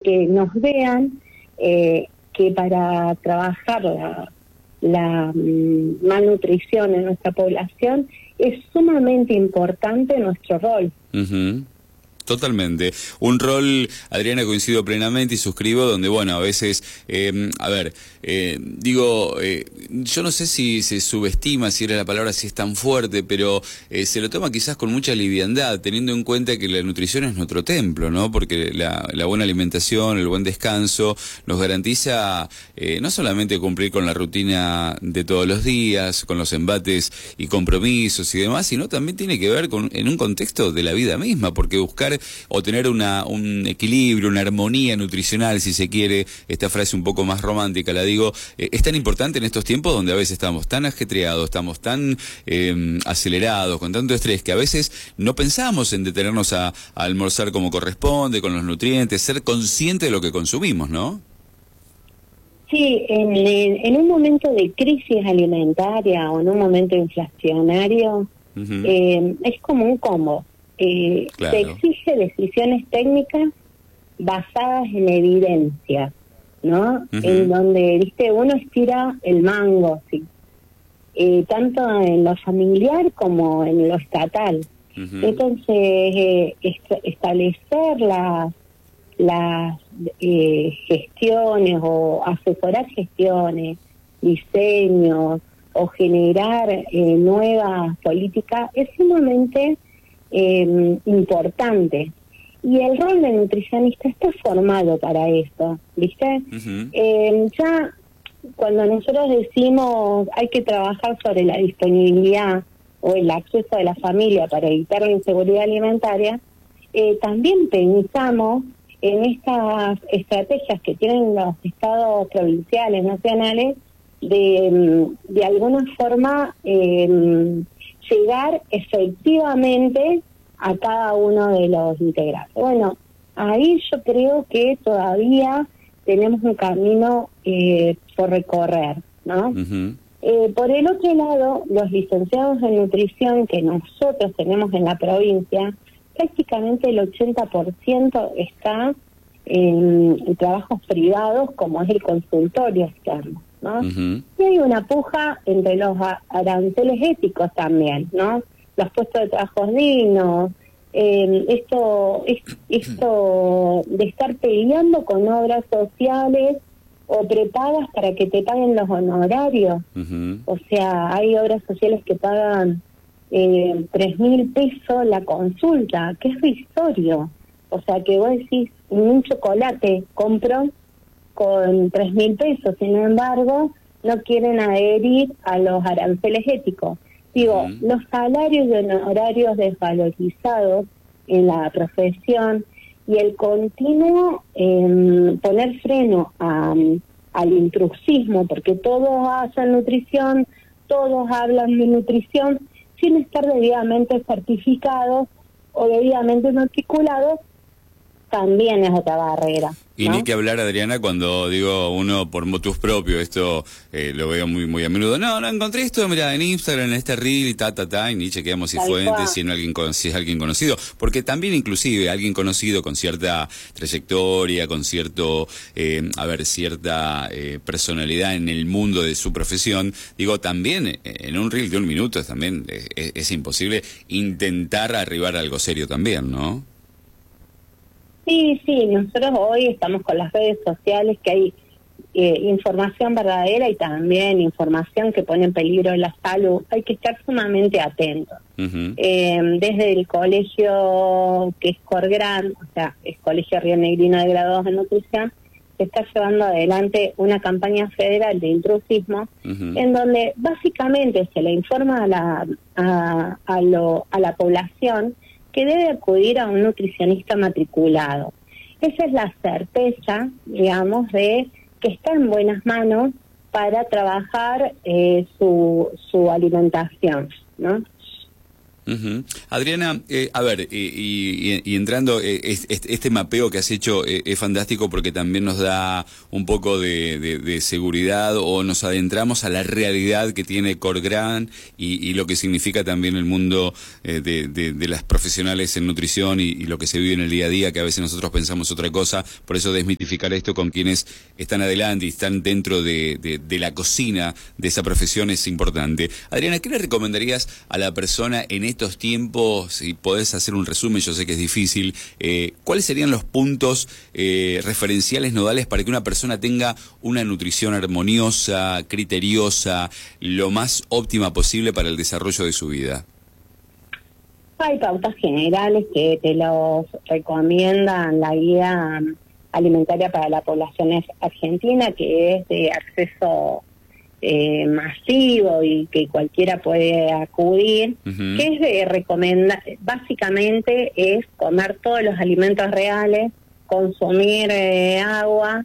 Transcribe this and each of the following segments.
que nos vean que para trabajar la malnutrición en nuestra población es sumamente importante nuestro rol. Uh-huh. Totalmente. Un rol, Adriana, coincido plenamente y suscribo, donde, bueno, a veces, yo no sé si se subestima, si era la palabra, si es tan fuerte, pero se lo toma quizás con mucha liviandad, teniendo en cuenta que la nutrición es nuestro templo, ¿no? Porque la buena alimentación, el buen descanso, nos garantiza no solamente cumplir con la rutina de todos los días, con los embates y compromisos y demás, sino también tiene que ver en un contexto de la vida misma, porque buscar o tener un equilibrio, una armonía nutricional, si se quiere, esta frase un poco más romántica la digo, es tan importante en estos tiempos donde a veces estamos tan ajetreados, estamos tan acelerados, con tanto estrés, que a veces no pensamos en detenernos a almorzar como corresponde, con los nutrientes, ser consciente de lo que consumimos, ¿no? Sí, en un momento de crisis alimentaria o en un momento inflacionario, es como un combo. Claro. Se exige decisiones técnicas basadas en evidencia, ¿no? En donde, viste, uno estira el mango, ¿sí? Tanto en lo familiar como en lo estatal. Entonces, establecer las gestiones o asesorar gestiones, diseños o generar nuevas políticas es sumamente importante, y el rol del nutricionista está formado para eso, ¿viste? Ya cuando nosotros decimos hay que trabajar sobre la disponibilidad o el acceso de la familia para evitar la inseguridad alimentaria, también pensamos en estas estrategias que tienen los estados provinciales, nacionales, de alguna forma llegar efectivamente a cada uno de los integrantes. Bueno, ahí yo creo que todavía tenemos un camino por recorrer, ¿no? Por el otro lado, los licenciados en nutrición que nosotros tenemos en la provincia, prácticamente el 80% está en trabajos privados, como es el consultorio externo, ¿no? Y hay una puja entre los aranceles éticos también, ¿no? Los puestos de trabajo dignos, esto de estar peleando con obras sociales o prepagas para que te paguen los honorarios. O sea, hay obras sociales que pagan 3.000 pesos la consulta, que es risorio. O sea, que vos decís, un chocolate compro con 3.000 pesos, sin embargo, no quieren adherir a los aranceles éticos. Digo, los salarios y honorarios desvalorizados en la profesión y el continuo poner freno al intrusismo, porque todos hacen nutrición, todos hablan de nutrición, sin estar debidamente certificados o debidamente matriculados, también es otra barrera, ¿no? Y ni que hablar, Adriana, cuando digo uno por motus propios, esto lo veo muy a menudo. No, encontré esto, mira, en Instagram, en este reel, y ni chequeamos si fuente, si es alguien conocido. Porque también, inclusive, alguien conocido con cierta trayectoria, con cierta personalidad en el mundo de su profesión, digo, también en un reel de 1 minuto también es imposible intentar arribar a algo serio también, ¿no? Sí, nosotros hoy estamos con las redes sociales, que hay información verdadera y también información que pone en peligro la salud. Hay que estar sumamente atentos. Desde el colegio, que es Corgran, o sea, es Colegio Rionegrino de Graduados en Nutrición, se está llevando adelante una campaña federal de intrusismo, en donde básicamente se le informa a la población que debe acudir a un nutricionista matriculado. Esa es la certeza, digamos, de que está en buenas manos para trabajar su alimentación, ¿no? Ujú. Adriana, a ver, y entrando, este mapeo que has hecho es fantástico porque también nos da un poco de seguridad, o nos adentramos a la realidad que tiene Corgran y lo que significa también el mundo de las profesionales en nutrición y lo que se vive en el día a día, que a veces nosotros pensamos otra cosa. Por eso desmitificar esto con quienes están adelante y están dentro de la cocina de esa profesión es importante. Adriana, ¿qué le recomendarías a la persona en estos tiempos, si podés hacer un resumen? Yo sé que es difícil, ¿cuáles serían los puntos referenciales nodales para que una persona tenga una nutrición armoniosa, criteriosa, lo más óptima posible para el desarrollo de su vida? Hay pautas generales que te los recomiendan la guía alimentaria para la población argentina, que es de acceso masivo y que cualquiera puede acudir, que es de recomendar, básicamente es comer todos los alimentos reales, consumir agua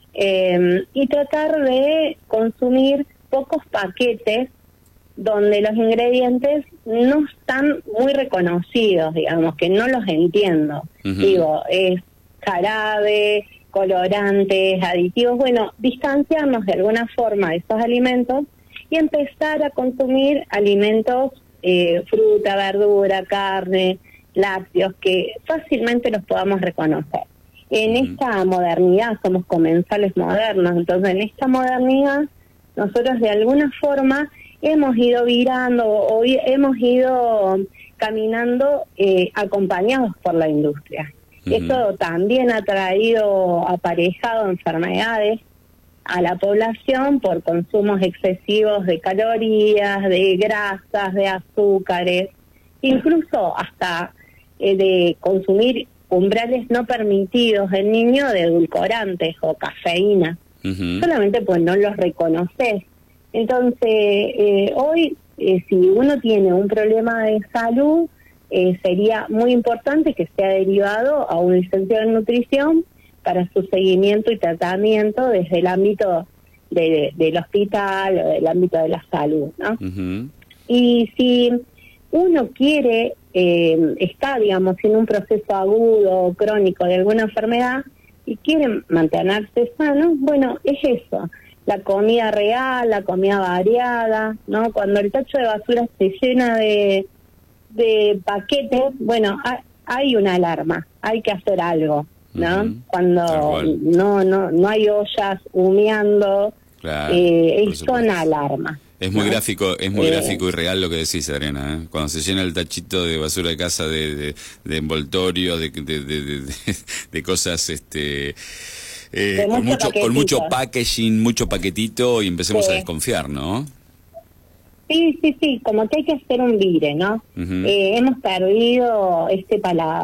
y tratar de consumir pocos paquetes donde los ingredientes no están muy reconocidos, digamos, que no los entiendo. Digo, es jarabe, colorantes, aditivos, bueno, distanciarnos de alguna forma de estos alimentos y empezar a consumir alimentos, fruta, verdura, carne, lácteos, que fácilmente los podamos reconocer. En esta modernidad, somos comensales modernos, entonces en esta modernidad nosotros de alguna forma hemos ido virando o hemos ido caminando acompañados por la industria. Esto también ha traído aparejado enfermedades a la población por consumos excesivos de calorías, de grasas, de azúcares, incluso hasta de consumir umbrales no permitidos del niño de edulcorantes o cafeína, solamente pues no los reconoces. Entonces, hoy, si uno tiene un problema de salud, sería muy importante que sea derivado a un licenciado en nutrición para su seguimiento y tratamiento desde el ámbito del hospital o del ámbito de la salud, ¿no? Y si uno quiere, está, digamos, en un proceso agudo o crónico de alguna enfermedad y quiere mantenerse sano, bueno, es eso. La comida real, la comida variada, ¿no? Cuando el tacho de basura se llena de paquetes, bueno, hay una alarma, hay que hacer algo, ¿no? Cuando no hay ollas humeando, claro, son alarmas. Es muy gráfico, es muy gráfico y real lo que decís, Adriana, ¿eh? Cuando se llena el tachito de basura de casa de envoltorio, de cosas, con mucho packaging, mucho paquetito, y empecemos a desconfiar, ¿no? Sí, como que hay que hacer un vire, ¿no? Hemos perdido este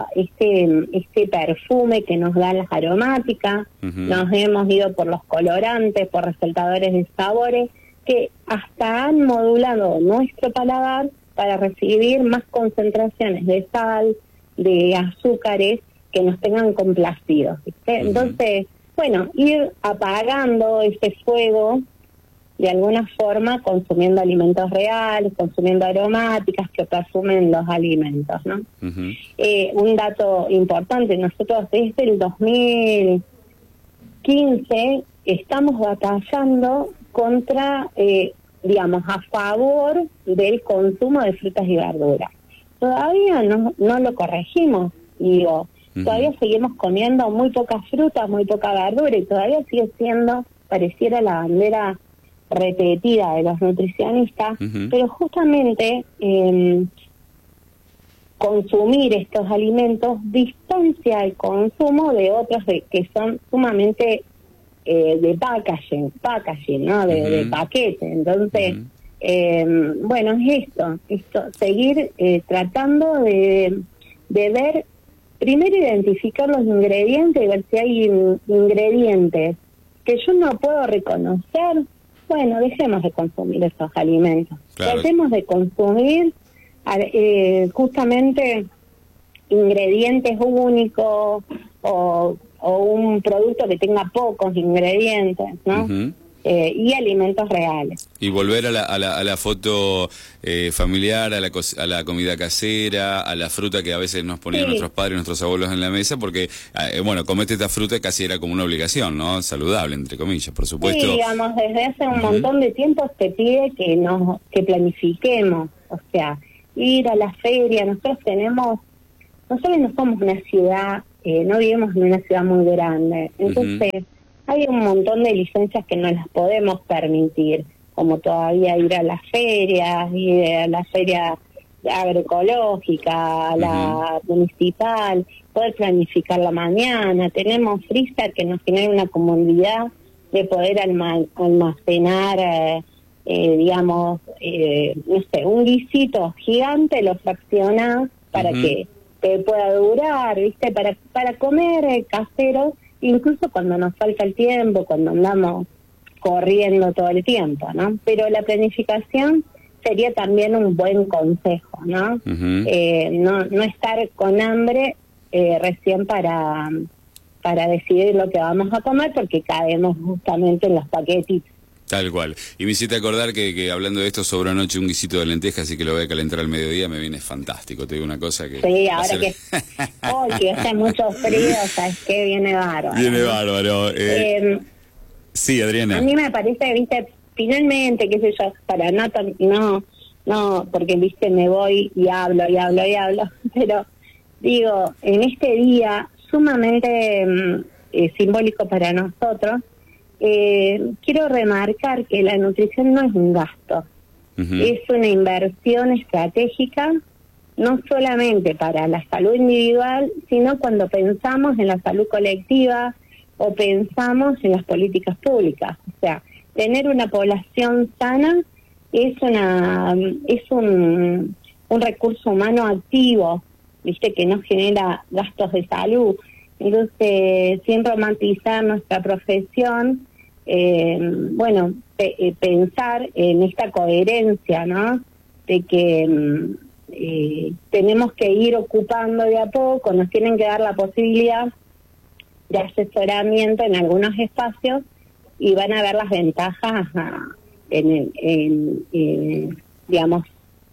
perfume que nos dan las aromáticas, nos hemos ido por los colorantes, por resaltadores de sabores, que hasta han modulado nuestro paladar para recibir más concentraciones de sal, de azúcares que nos tengan complacidos, ¿viste? Entonces, bueno, ir apagando ese fuego de alguna forma, consumiendo alimentos reales, consumiendo aromáticas que perfumen los alimentos, ¿no? Un dato importante, nosotros desde el 2015 estamos batallando contra, digamos, a favor del consumo de frutas y verduras. Todavía no lo corregimos, digo, todavía seguimos comiendo muy poca fruta, muy poca verdura, y todavía sigue siendo, pareciera la bandera repetida de los nutricionistas, pero justamente consumir estos alimentos distancia el consumo de otros que son sumamente de packaging, ¿no? De paquete. Entonces, bueno, es esto, seguir tratando de ver, primero identificar los ingredientes y ver si hay ingredientes que yo no puedo reconocer. Bueno, dejemos de consumir esos alimentos. Claro. Tratemos de consumir justamente ingredientes únicos o un producto que tenga pocos ingredientes, ¿no? y alimentos reales. Y volver a la foto familiar, a la comida casera, a la fruta que a veces nos ponían nuestros padres, nuestros abuelos en la mesa, porque, bueno, comete esta fruta casi era como una obligación, ¿no? Saludable, entre comillas, por supuesto. Sí, digamos, desde hace un montón de tiempo se pide que planifiquemos, o sea, ir a la feria. Nosotros no somos una ciudad, no vivimos en una ciudad muy grande, entonces hay un montón de licencias que no las podemos permitir, como todavía ir a las ferias, ir a la feria agroecológica, a la municipal, poder planificar la mañana. Tenemos freezer que nos genera una comodidad de poder almacenar, digamos, no sé, un guisito gigante, lo fraccionás para que te pueda durar, ¿viste? Para comer casero, incluso cuando nos falta el tiempo, cuando andamos corriendo todo el tiempo, ¿no? Pero la planificación sería también un buen consejo, ¿no? No estar con hambre recién para decidir lo que vamos a comer, porque caemos justamente en los paquetitos. Tal cual. Y me hiciste acordar que hablando de esto, sobró anoche un guisito de lentejas, así que lo voy a calentar al mediodía, me viene fantástico, te digo una cosa que... Sí, ahora que hace mucho frío, ¿sabes qué? Viene bárbaro. Viene bárbaro. Sí, Adriana. A mí me parece, viste, finalmente, qué sé yo, para no, porque, viste, me voy y hablo, pero digo, en este día sumamente simbólico para nosotros, quiero remarcar que la nutrición no es un gasto, es una inversión estratégica, no solamente para la salud individual, sino cuando pensamos en la salud colectiva o pensamos en las políticas públicas. O sea, tener una población sana es un recurso humano activo, viste, que no genera gastos de salud. Entonces, sin romantizar nuestra profesión, pensar en esta coherencia, ¿no? De que tenemos que ir ocupando de a poco, nos tienen que dar la posibilidad de asesoramiento en algunos espacios y van a ver las ventajas digamos,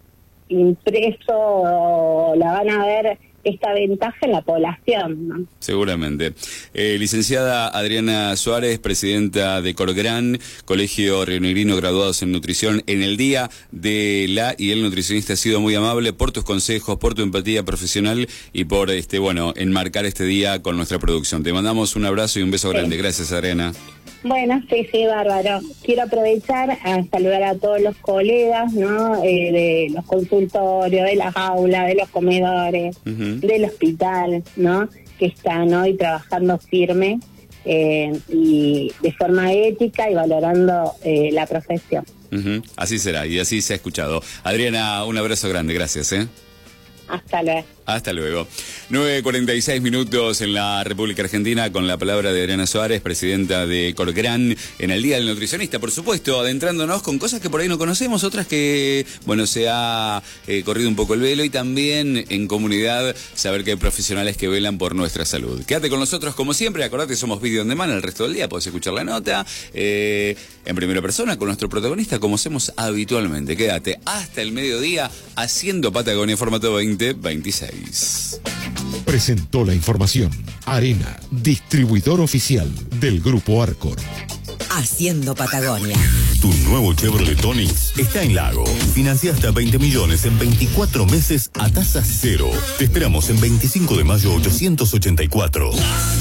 impreso, la van a ver esta ventaja en la población, ¿no? Seguramente. Licenciada Adriana Suárez, presidenta de Corgran, Colegio Rionegrino Graduados en Nutrición, en el Día de la y el Nutricionista, ha sido muy amable por tus consejos, por tu empatía profesional y por enmarcar este día con nuestra producción. Te mandamos un abrazo y un beso grande. Gracias, Adriana. Bueno, sí, bárbaro. Quiero aprovechar a saludar a todos los colegas, ¿no? De los consultorios, de las aulas, de los comedores, del hospital, ¿no? Que están hoy trabajando firme y de forma ética y valorando la profesión. Así será y así se ha escuchado. Adriana, un abrazo grande. Gracias, Hasta luego. Hasta luego. 9:46 minutos en la República Argentina, con la palabra de Adriana Suárez, presidenta de Corgran, en el Día del Nutricionista, por supuesto, adentrándonos con cosas que por ahí no conocemos, otras que, se ha corrido un poco el velo, y también en comunidad saber que hay profesionales que velan por nuestra salud. Quédate con nosotros como siempre, acordate, somos Video on Demand el resto del día, podés escuchar la nota en primera persona con nuestro protagonista, como hacemos habitualmente. Quédate hasta el mediodía haciendo Patagonia formato 2026. Presentó la información Arena, distribuidor oficial del Grupo Arcor. Haciendo Patagonia. Tu nuevo Chevrolet Onix está en Lago. Financia hasta 20 millones en 24 meses a tasa cero. Te esperamos en 25 de mayo 884.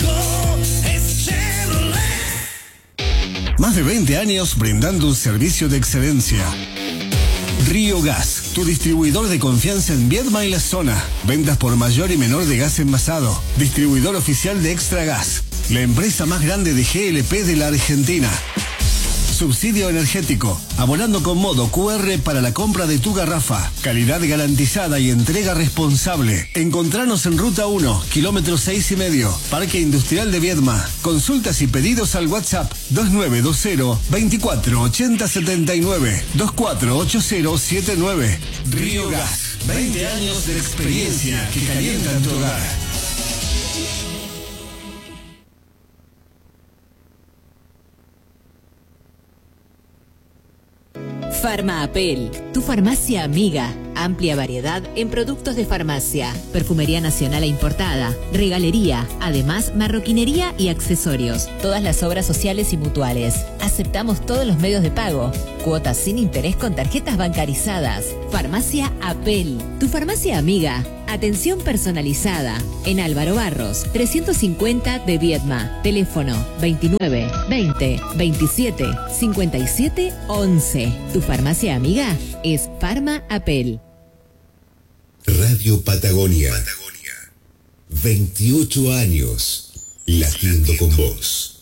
Más de 20 años brindando un servicio de excelencia. Río Gas, tu distribuidor de confianza en Viedma y la zona. Ventas por mayor y menor de gas envasado. Distribuidor oficial de Extra Gas, la empresa más grande de GLP de la Argentina. Subsidio energético, abonando con modo QR para la compra de tu garrafa. Calidad garantizada y entrega responsable. Encontranos en Ruta 1, kilómetro 6,5, Parque Industrial de Viedma. Consultas y pedidos al WhatsApp 2920-248079, 248079. Río Gas, 20 años de experiencia que calientan tu hogar. Farma Apel, tu farmacia amiga. Amplia variedad en productos de farmacia, perfumería nacional e importada, regalería, además marroquinería y accesorios. Todas las obras sociales y mutuales. Aceptamos todos los medios de pago. Cuotas sin interés con tarjetas bancarizadas. Farmacia Apel, tu farmacia amiga. Atención personalizada. En Álvaro Barros, 350 de Viedma. Teléfono 29 20 27 57 11. Tu farmacia amiga es Farma Apel. Radio Patagonia. 28 años latiendo con vos.